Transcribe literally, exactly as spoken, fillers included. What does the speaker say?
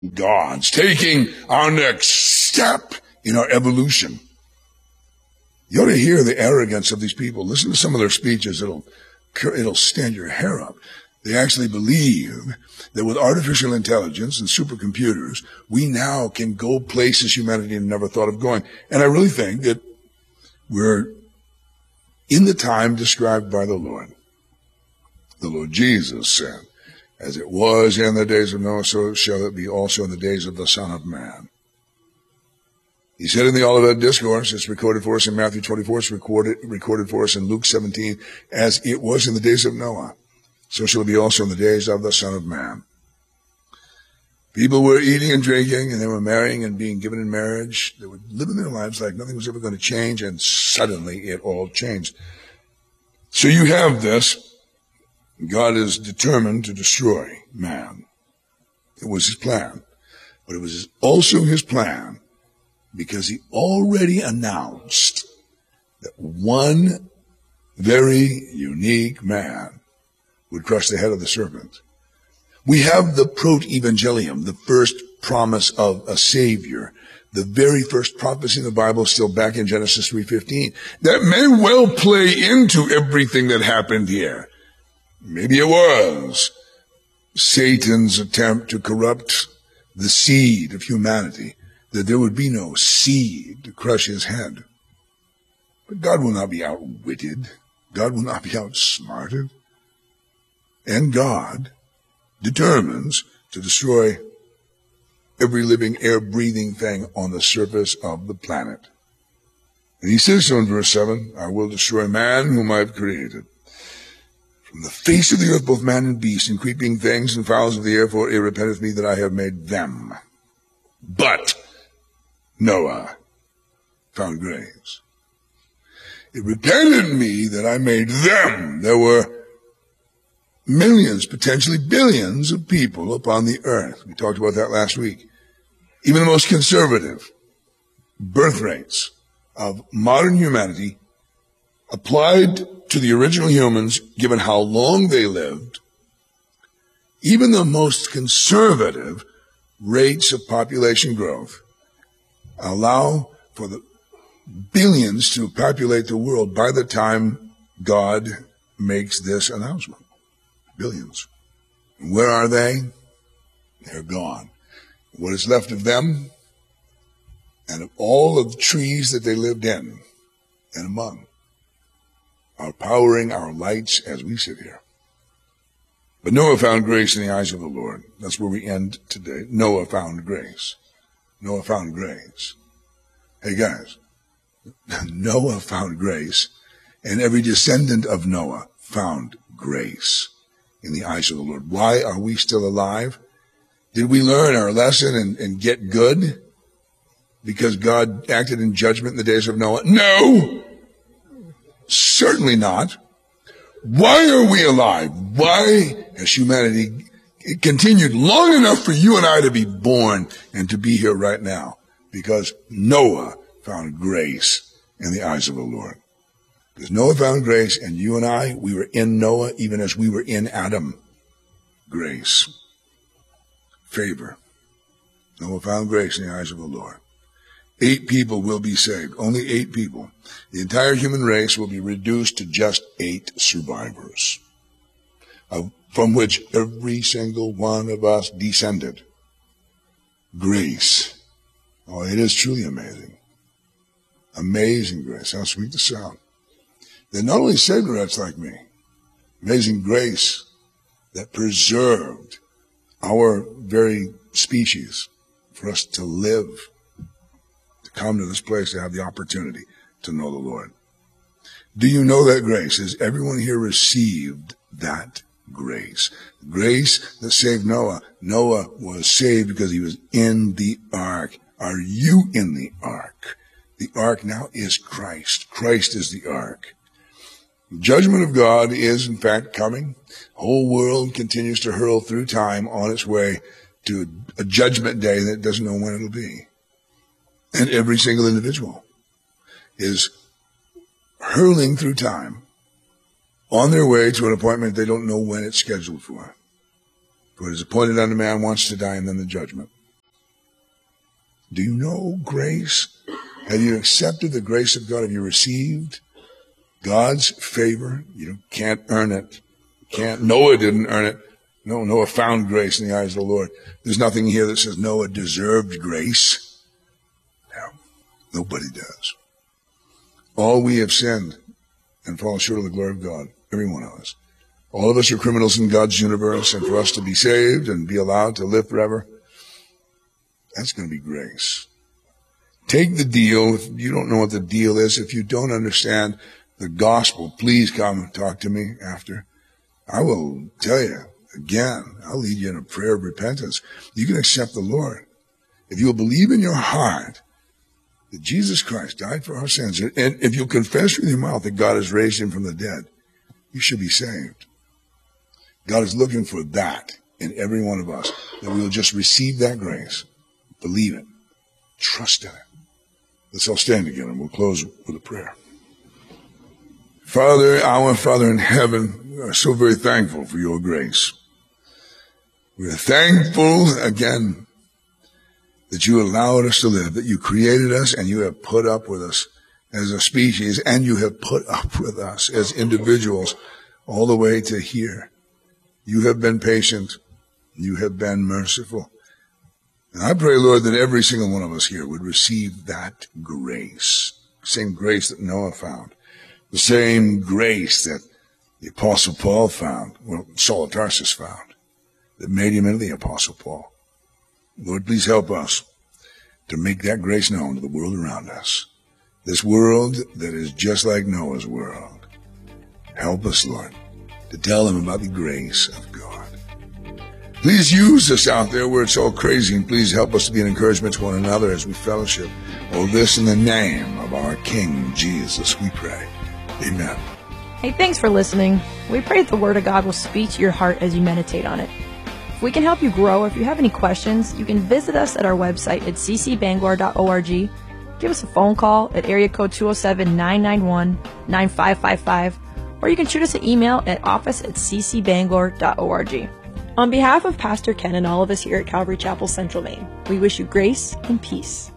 gods, taking our next step in our evolution. You ought to hear the arrogance of these people. Listen to some of their speeches. It'll, it'll stand your hair up. They actually believe that with artificial intelligence and supercomputers, we now can go places humanity never thought of going. And I really think that we're in the time described by the Lord. The Lord Jesus said, as it was in the days of Noah, so shall it be also in the days of the Son of Man. He said in the Olivet Discourse, it's recorded for us in Matthew twenty-four, it's recorded, recorded for us in Luke seventeen, as it was in the days of Noah, so shall it be also in the days of the Son of Man. People were eating and drinking, and they were marrying and being given in marriage. They were living their lives like nothing was ever going to change, and suddenly it all changed. So you have this. God is determined to destroy man. It was his plan. But it was also his plan because he already announced that one very unique man would crush the head of the serpent. We have the proto-evangelium, the first promise of a Savior, the very first prophecy in the Bible, still back in Genesis three fifteen. That may well play into everything that happened here. Maybe it was Satan's attempt to corrupt the seed of humanity, that there would be no seed to crush his head. But God will not be outwitted. God will not be outsmarted. And God determines to destroy every living, air-breathing thing on the surface of the planet. And he says so in verse seven, I will destroy man whom I have created. From the face of the earth, both man and beast, and creeping things and fowls of the air, for it repenteth me that I have made them. But Noah found grace. It repented me that I made them. There were millions, potentially billions of people upon the earth. We talked about that last week. Even the most conservative birth rates of modern humanity applied to the original humans, given how long they lived, even the most conservative rates of population growth allow for the billions to populate the world by the time God makes this announcement. Billions. And where are they? They're gone. What is left of them and of all of the trees that they lived in and among are powering our lights as we sit here. But Noah found grace in the eyes of the Lord. That's where we end today. Noah found grace. Noah found grace. Hey guys, Noah found grace, and every descendant of Noah found grace in the eyes of the Lord. Why are we still alive? Did we learn our lesson and, and get good because God acted in judgment in the days of Noah? No! Certainly not. Why are we alive? Why has humanity continued long enough for you and I to be born and to be here right now? Because Noah found grace in the eyes of the Lord. Because Noah found grace, and you and I, we were in Noah even as we were in Adam. Grace. Favor. Noah found grace in the eyes of the Lord. Eight people will be saved. Only eight people. The entire human race will be reduced to just eight survivors, of, from which every single one of us descended. Grace. Oh, it is truly amazing. Amazing grace. How sweet the sound. They not only saved a wretch like me, amazing grace that preserved our very species for us to live, to come to this place, to have the opportunity to know the Lord. Do you know that grace? Has everyone here received that grace? Grace that saved Noah. Noah was saved because he was in the ark. Are you in the ark? The ark now is Christ. Christ is the ark. The judgment of God is, in fact, coming. The whole world continues to hurl through time on its way to a judgment day that doesn't know when it'll be. And every single individual is hurling through time on their way to an appointment they don't know when it's scheduled for. For it is appointed unto man once to die, and then the judgment. Do you know grace? Have you accepted the grace of God? Have you received God's favor? You can't earn it. Can't. Noah didn't earn it. No, Noah found grace in the eyes of the Lord. There's nothing here that says Noah deserved grace. No, nobody does. All we have sinned and fallen short of the glory of God, every one of us. All of us are criminals in God's universe, and for us to be saved and be allowed to live forever, that's going to be grace. Take the deal. If you don't know what the deal is, if you don't understand the gospel, please come talk to me after. I will tell you again. I'll lead you in a prayer of repentance. You can accept the Lord. If you'll believe in your heart that Jesus Christ died for our sins, and if you'll confess with your mouth that God has raised him from the dead, you should be saved. God is looking for that in every one of us, that we will just receive that grace, believe it, trust in it. Let's all stand again, and we'll close with a prayer. Father, our Father in heaven, we are so very thankful for your grace. We are thankful, again, that you allowed us to live, that you created us and you have put up with us as a species, and you have put up with us as individuals all the way to here. You have been patient. You have been merciful. And I pray, Lord, that every single one of us here would receive that grace, the same grace that Noah found, the same grace that the Apostle Paul found, well, Saul of Tarsus found, that made him into the Apostle Paul. Lord, please help us to make that grace known to the world around us, this world that is just like Noah's world. Help us, Lord, to tell them about the grace of God. Please use us out there where it's all crazy, and please help us to be an encouragement to one another as we fellowship. All this in the name of our King Jesus, we pray. Amen. Hey, thanks for listening. We pray that the Word of God will speak to your heart as you meditate on it. If we can help you grow, or if you have any questions, you can visit us at our website at c c bangor dot org. Give us a phone call at area code two oh seven, nine nine one, nine five five five, or you can shoot us an email at office at c c bangor dot org. On behalf of Pastor Ken and all of us here at Calvary Chapel, Central Maine, we wish you grace and peace.